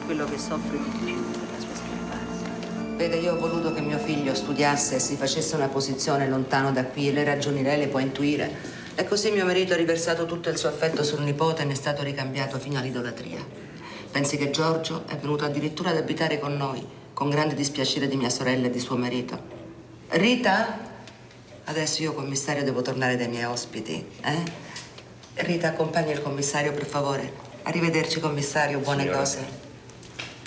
quello che soffre di più per la sua scomparsa. Vede, io ho voluto che mio figlio studiasse e si facesse una posizione lontano da qui. Le ragioni lei le può intuire. E così mio marito ha riversato tutto il suo affetto sul nipote e ne è stato ricambiato fino all'idolatria. Pensi che Giorgio è venuto addirittura ad abitare con noi, con grande dispiacere di mia sorella e di suo marito. Rita? Adesso io, commissario, devo tornare dai miei ospiti, eh? Rita, accompagni il commissario, per favore. Arrivederci, commissario, buone cose.